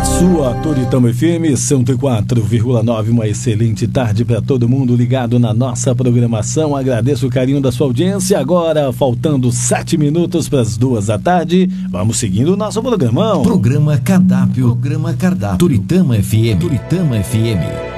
sua Toritama FM 104,9, uma excelente tarde para todo mundo ligado na nossa programação. Agradeço o carinho da sua audiência. Agora, faltando 7 minutos para as 2 da tarde, vamos seguindo o nosso programão. Programa Cardápio. Toritama FM.